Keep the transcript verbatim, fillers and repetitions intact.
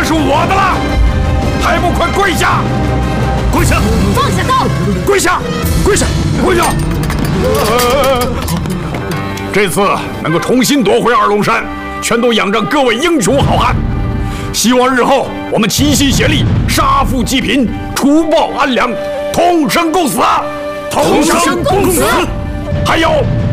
是我的了，还不快跪下！跪下！ 放下刀！ 跪下！跪下！跪下！这次能够重新夺回二龙山，全都仰仗各位英雄好汉。希望日后我们齐心协力，杀富济贫，除暴安良，同生共死！ 同生共死！ 还有。